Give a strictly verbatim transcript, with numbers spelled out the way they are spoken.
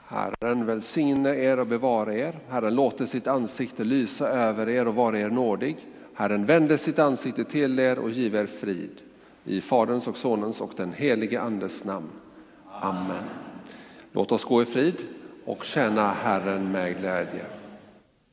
Herren välsigne er och bevara er. Herren låter sitt ansikte lysa över er och vara er nådig. Herren vänder sitt ansikte till er och giver er frid. I Faderns och Sonens och den helige Andes namn. Amen. Låt oss gå i frid och tjäna Herren med glädje.